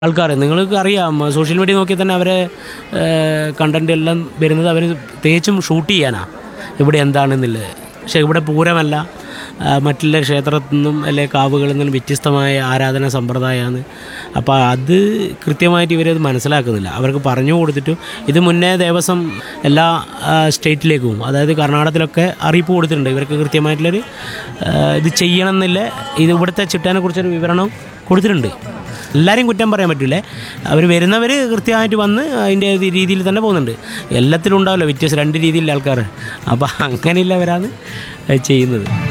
ആൾക്കാർ നിങ്ങൾക്ക് അറിയാം സോഷ്യൽ മീഡിയ നോക്കിയാൽ തന്നെ അവരെ കണ്ടൻ്റ് എല്ലാം വരുന്നത് അവർ തേച്ചും ഷൂട്ട് ചെയ്യാനാണ് ഇവിടെ എന്താണെന്നുള്ളത്. പക്ഷേ ഇവിടെ പൂരമല്ല, മറ്റുള്ള ക്ഷേത്രത്തിൽ നിന്നും അല്ലെ കാവുകളിൽ നിന്നും വ്യത്യസ്തമായ ആരാധന സമ്പ്രദായമാണ്. അപ്പോൾ അത് കൃത്യമായിട്ട് ഇവരത് മനസ്സിലാക്കുന്നില്ല. അവർക്ക് പറഞ്ഞു കൊടുത്തിട്ടും ഇത് മുന്നേ ദേവസ്വം എല്ലാ സ്റ്റേറ്റിലേക്കും, അതായത് കർണാടകത്തിലൊക്കെ അറിയിപ്പ് കൊടുത്തിട്ടുണ്ട്. ഇവർക്ക് കൃത്യമായിട്ടുള്ളൊരു ഇത് ചെയ്യണം എന്നില്ല, ഇത് ഇവിടുത്തെ ചിട്ടേനെക്കുറിച്ചൊരു വിവരണം കൊടുത്തിട്ടുണ്ട്. എല്ലാവരെയും കുറ്റം പറയാൻ പറ്റില്ലേ. അവർ വരുന്നവർ കൃത്യമായിട്ട് വന്ന് അതിൻ്റെ രീതിയിൽ തന്നെ പോകുന്നുണ്ട്. എല്ലാത്തിലും ഉണ്ടാവില്ല വ്യത്യാസം, രണ്ട് രീതിയിലുള്ള ആൾക്കാർ. അപ്പോൾ അങ്ങനെയുള്ളവരാണ് ചെയ്യുന്നത്.